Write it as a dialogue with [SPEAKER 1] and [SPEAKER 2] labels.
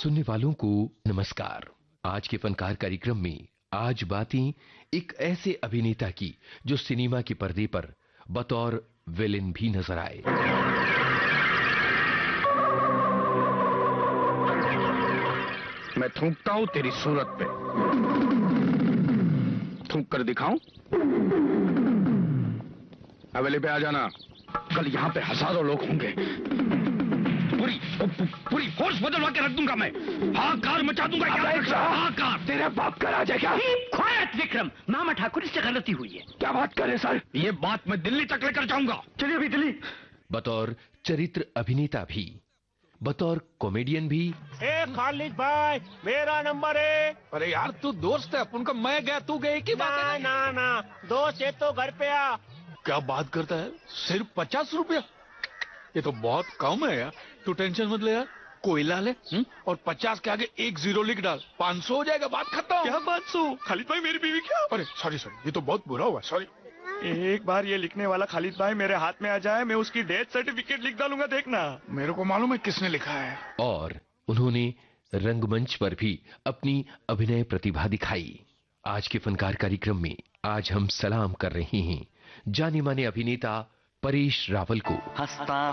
[SPEAKER 1] सुनने वालों को नमस्कार। आज के फनकार कार्यक्रम में आज बातें एक ऐसे अभिनेता की जो सिनेमा के पर्दे पर बतौर विलेन भी नजर आए।
[SPEAKER 2] मैं थूकता हूं तेरी सूरत पे। थूक कर दिखाऊं? हवेली पे आ जाना। कल यहाँ पे हजारों लोग होंगे। पूरी फोर्स बदलवा के रख दूंगा मैं। हाहाकार मचा दूंगा। हाहाकार। तेरे बाप का राज है क्या?
[SPEAKER 3] quiet विक्रम, मामा ठाकुर से गलती हुई है।
[SPEAKER 2] क्या बात करे सर? ये बात मैं दिल्ली तक लेकर जाऊंगा।
[SPEAKER 3] चलिए अभी दिल्ली।
[SPEAKER 1] बतौर चरित्र अभिनेता भी, बतौर कॉमेडियन भी।
[SPEAKER 4] ए खालिद भाई, मेरा नंबर है।
[SPEAKER 5] अरे यार तू दोस्त है अपन का, मैं गया तू गए की बात है?
[SPEAKER 4] ना दोस्त है तो घर पे आ।
[SPEAKER 5] क्या बात करता है? सिर्फ 50 रुपया? ये तो बहुत कम है यार। तू टेंशन मत ले यार, कोयला ले और 50 के आगे एक जीरो लिख डाल, 500 हो जाएगा, बात खत्म।
[SPEAKER 4] क्या 500? खालिद भाई मेरी बीवी क्या?
[SPEAKER 5] अरे सॉरी ये तो बहुत बुरा हुआ, सॉरी।
[SPEAKER 4] एक बार ये लिखने वाला खालिद भाई मेरे हाथ में आ जाए, मैं उसकी डेथ सर्टिफिकेट लिख डालूंगा, देखना।
[SPEAKER 5] मेरे को मालूम है किसने लिखा है।
[SPEAKER 1] और उन्होंने रंगमंच पर भी अपनी अभिनय प्रतिभा दिखाई। आज के फनकार कार्यक्रम में आज हम सलाम कर रहे हैं जाने माने अभिनेता परेश रावल को।
[SPEAKER 3] हंसता